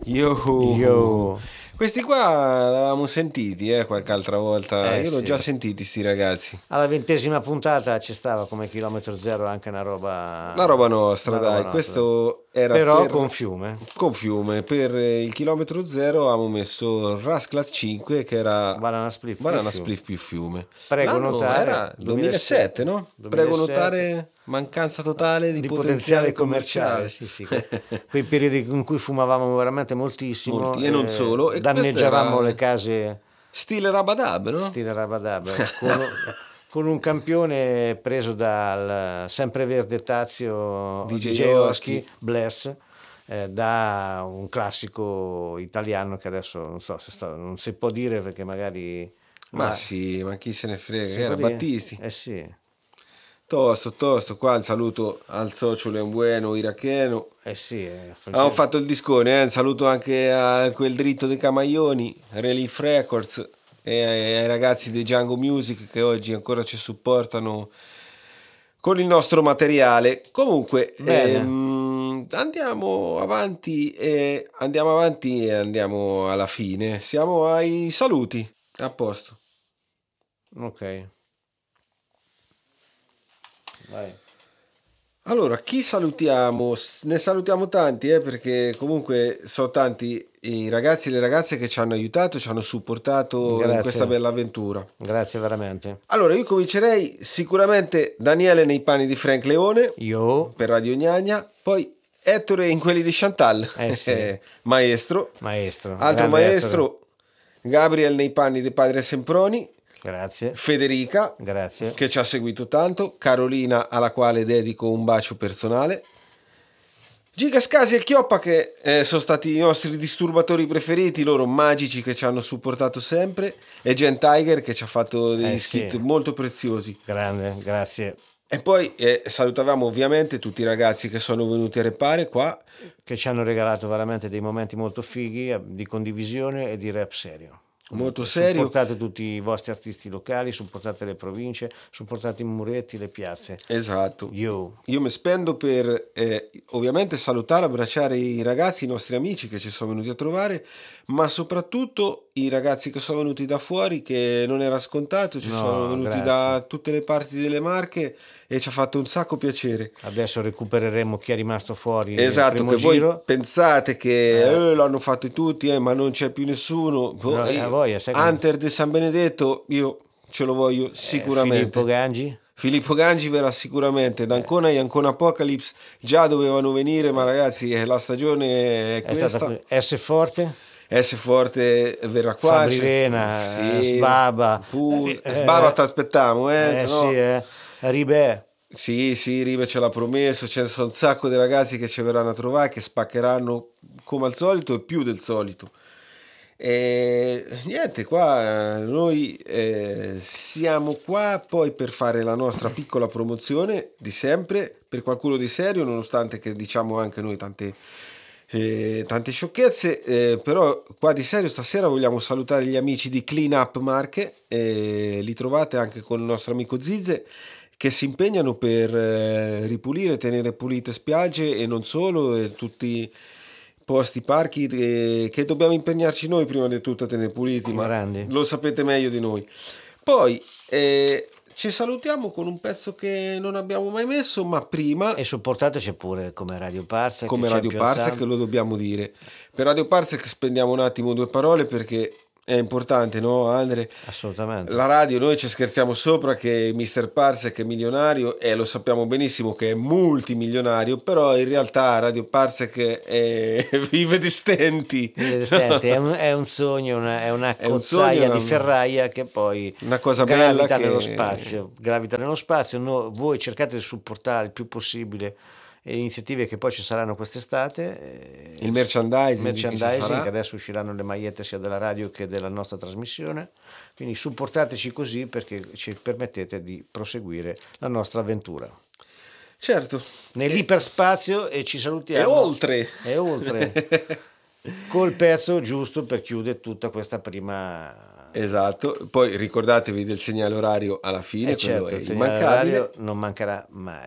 Yo. Questi qua l'avevamo sentiti qualche altra volta. Io l'ho già sentiti sti ragazzi. Alla 20ª puntata ci stava come chilometro zero anche una roba nostra, dai. Questo era però con Fiume. Con Fiume. Per il chilometro zero avevamo messo Rasclat 5 che era Banana Spliff più Fiume. Prego notare era 2007, no? 2007. Prego notare mancanza totale di potenziale commerciale. Sì. Quei periodi in cui fumavamo veramente moltissimo e non solo, e danneggiavamo le case stile Rabadab, no? Stile Rabadab con un campione preso dal sempreverde Tazio DJ Oski Bless, da un classico italiano che adesso non so se non si può dire perché magari ma chi se ne frega, era Battisti. Sì. Tosto, qua un saluto al socio Lembueno iracheno. Abbiamo fatto il discone, un saluto anche a quel dritto dei Camaglioni, Relief Records, e ai ragazzi di Django Music che oggi ancora ci supportano con il nostro materiale. Comunque andiamo avanti e andiamo alla fine. Siamo ai saluti. A posto. Ok. Vai. Allora, chi salutiamo? Ne salutiamo tanti, perché comunque sono tanti i ragazzi e le ragazze che ci hanno aiutato, ci hanno supportato in questa bella avventura. Grazie veramente. Allora, io comincerei sicuramente Daniele nei panni di Frank Leone, per Radio Gnagna, poi Ettore in quelli di Chantal, maestro, altro maestro, Ettore. Gabriel nei panni di Padre Semproni. Grazie. Federica, grazie, che ci ha seguito tanto. Carolina, alla quale dedico un bacio personale. Giga Scasi e Chioppa, che sono stati i nostri disturbatori preferiti, loro magici che ci hanno supportato sempre, e Gen Tiger che ci ha fatto degli skit molto preziosi. Grande, grazie. E poi salutavamo ovviamente tutti i ragazzi che sono venuti a repare qua, che ci hanno regalato veramente dei momenti molto fighi di condivisione e di rap serio. Molto serio. Supportate tutti i vostri artisti locali, supportate le province, supportate i muretti, le piazze. Esatto. Io mi spendo per ovviamente salutare, abbracciare i ragazzi, i nostri amici che ci sono venuti a trovare, ma soprattutto i ragazzi che sono venuti da fuori, che non era scontato, sono venuti da tutte le parti delle Marche e ci ha fatto un sacco piacere. Adesso recupereremo chi è rimasto fuori. Esatto, che giro. voi pensate che l'hanno fatto tutti, ma non c'è più nessuno. Hunter di San Benedetto, io ce lo voglio sicuramente. Filippo Gangi verrà sicuramente. D'Ancona e Ancona Apocalypse già dovevano venire, ma ragazzi la stagione è questa. S Forte verrà qua. Fabri Vena, Sbaba. Sbaba ti aspettiamo. Ribè. Sì, Ribe ce l'ha promesso. C'è un sacco di ragazzi che ci verranno a trovare, che spaccheranno come al solito e più del solito. E niente, qua noi siamo qua poi per fare la nostra piccola promozione di sempre, per qualcuno di serio, nonostante che diciamo anche noi tante sciocchezze, però qua di serio stasera vogliamo salutare gli amici di Clean Up Marche, li trovate anche con il nostro amico Zizze, che si impegnano per ripulire, tenere pulite spiagge e non solo, tutti posti, parchi che dobbiamo impegnarci noi prima di tutto a tenere puliti, ma lo sapete meglio di noi. Poi ci salutiamo con un pezzo che non abbiamo mai messo, ma prima... E supportateci pure come Radio Parsec. Come Radio Parsec, lo dobbiamo dire. Per Radio Parsec spendiamo un attimo due parole perché... è importante, no, Andre? Assolutamente. La radio, noi ci scherziamo sopra che Mr. Parsec è milionario e lo sappiamo benissimo che è multimilionario, però in realtà Radio Parsec vive di stenti. È un sogno, è una cozzaia di ferraia che poi una cosa gravita nello spazio. Gravita nello spazio. Voi cercate di supportare il più possibile le iniziative che poi ci saranno quest'estate, il merchandising che adesso usciranno le magliette sia della radio che della nostra trasmissione, quindi supportateci così perché ci permettete di proseguire la nostra avventura, certo, nell'iperspazio, e ci salutiamo e oltre col pezzo giusto per chiudere tutta questa prima. Esatto, poi ricordatevi del segnale orario alla fine, certo, il segnale orario non mancherà mai.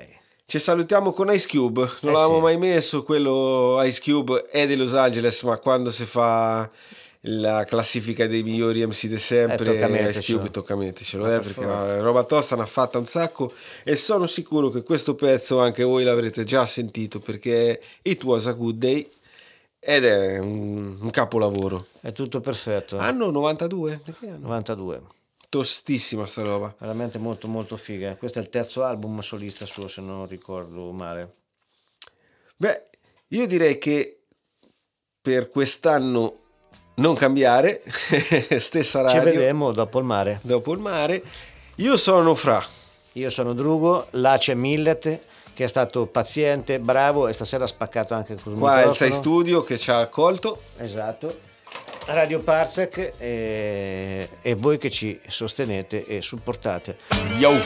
Ci salutiamo con Ice Cube, non l'avevamo mai messo, quello Ice Cube è di Los Angeles, ma quando si fa la classifica dei migliori MC di sempre, Ice Cube tocca mettercelo, perché la roba tosta ne ha fatta un sacco e sono sicuro che questo pezzo anche voi l'avrete già sentito, perché It Was a Good Day ed è un capolavoro. È tutto perfetto. Anno 92? Perché anno? 92. Tostissima sta roba. Veramente molto molto figa. Questo è il terzo album solista suo, se non ricordo male. Beh, io direi che per quest'anno non cambiare, stessa radio. Ci vedremo dopo il mare. Dopo il mare. Io sono Fra. Io sono Drugo, là c'è Millet che è stato paziente, bravo e stasera ha spaccato anche col microfono. Qua è il Sei Studio che ci ha accolto. Esatto. Radio Parsec e voi che ci sostenete e supportate. Yo!